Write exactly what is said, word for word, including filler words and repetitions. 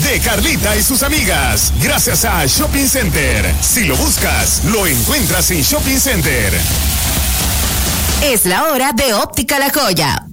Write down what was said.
de Carlita y sus amigas. Gracias a Shopping Center. Si lo buscas, lo encuentras en Shopping Center. Es la hora de Óptica La Joya.